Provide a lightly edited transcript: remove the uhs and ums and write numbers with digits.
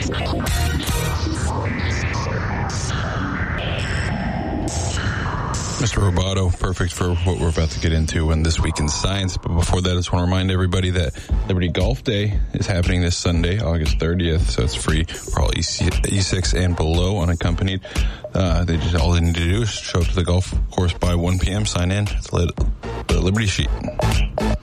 Mr. Roboto, perfect for what we're about to get into in This Week in Science. But before that, I just want to remind everybody that Liberty Golf Day is happening this Sunday, August 30th. So it's free for all E6 and below unaccompanied. All they need to do is show up to the golf course by 1 p.m., sign in, the Liberty Sheet.